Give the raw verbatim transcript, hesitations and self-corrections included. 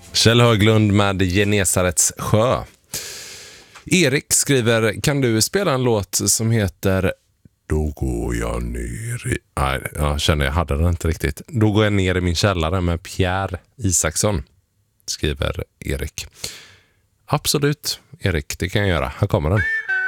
Kjell Höglund med Genesarets sjö. Erik skriver, kan du spela en låt som heter Då går jag ner i... Nej, jag känner jag hade den inte riktigt. Då går jag ner i min källare med Pierre Isaksson, skriver Erik. Absolut, Erik, det kan jag göra. Här kommer den.